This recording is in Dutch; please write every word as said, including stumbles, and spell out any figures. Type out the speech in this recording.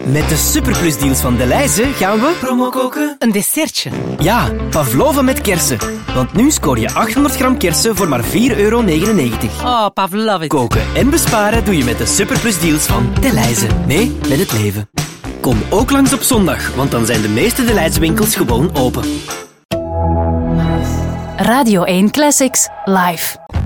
Met de superplusdeals van Delhaize gaan we promo koken. Een dessertje. Ja, pavlova met kersen. Want nu scoor je achthonderd gram kersen voor maar vier euro negenennegentig. Oh, pavlova. Koken en besparen doe je met de superplusdeals van Delhaize. Mee met het leven. Kom ook langs op zondag, want dan zijn de meeste Delhaize winkels gewoon open. Radio één Classics live.